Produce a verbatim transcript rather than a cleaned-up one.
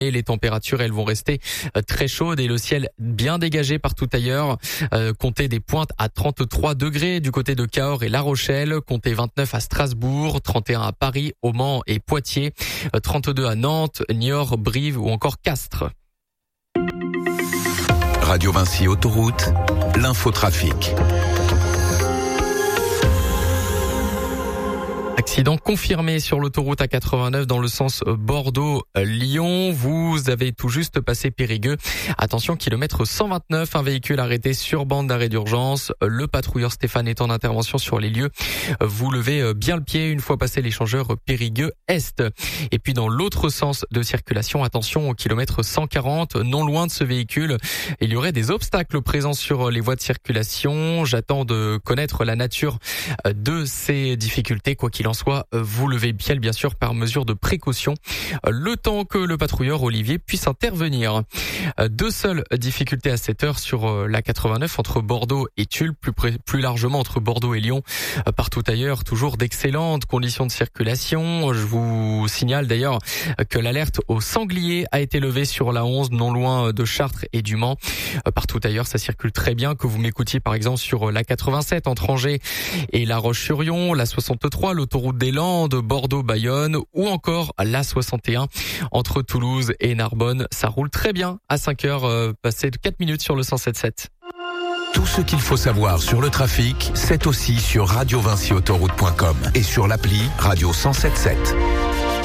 Et les températures, elles vont rester très chaudes et le ciel bien dégagé partout ailleurs. Euh, comptez des pointes à trente-trois degrés du côté de Cahors et La Rochelle. Comptez vingt-neuf à Strasbourg, trente et un à Paris, au Mans et Poitiers, trente-deux à Nantes, Niort, Brive ou encore Castres. Radio Vinci Autoroute, l'infotrafic. Accident confirmé sur l'autoroute A quatre-vingt-neuf dans le sens Bordeaux-Lyon. Vous avez tout juste passé Périgueux. Attention, kilomètre cent vingt-neuf, un véhicule arrêté sur bande d'arrêt d'urgence. Le patrouilleur Stéphane est en intervention sur les lieux. Vous levez bien le pied une fois passé l'échangeur Périgueux-Est. Et puis dans l'autre sens de circulation, attention au kilomètre cent quarante, non loin de ce véhicule, il y aurait des obstacles présents sur les voies de circulation. J'attends de connaître la nature de ces difficultés, quoi qu'il en soit, vous levez bien, bien sûr, par mesure de précaution, le temps que le patrouilleur Olivier puisse intervenir. Deux seules difficultés à cette heure sur l'A quatre-vingt-neuf entre Bordeaux et Tulle, plus, près, plus largement entre Bordeaux et Lyon. Partout ailleurs, toujours d'excellentes conditions de circulation. Je vous signale d'ailleurs que l'alerte au sanglier a été levée sur la onze, non loin de Chartres et du Mans. Partout ailleurs, ça circule très bien. Que vous m'écoutiez par exemple sur l'A quatre-vingt-sept entre Angers et La Roche-sur-Yon, la soixante-trois, l'autoroute des Landes, Bordeaux-Bayonne ou encore l'A soixante et un entre Toulouse et Narbonne. Ça roule très bien à cinq heures, euh, passé de quatre minutes sur le cent sept sept. Tout ce qu'il faut savoir sur le trafic, c'est aussi sur radio vinci autoroute point com et sur l'appli Radio cent sept sept.